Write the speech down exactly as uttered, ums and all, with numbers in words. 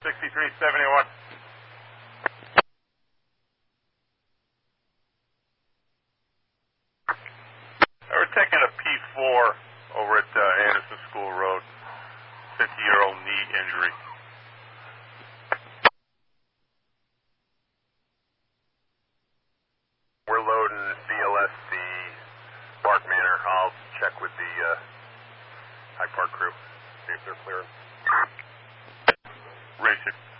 sixty-three seventy-one. We're taking a P four over at uh, Anderson School Road. fifty-year-old knee injury. We're loading B L S C Park Manor. I'll check with the uh, High Park crew, see if they're clear. Rachel.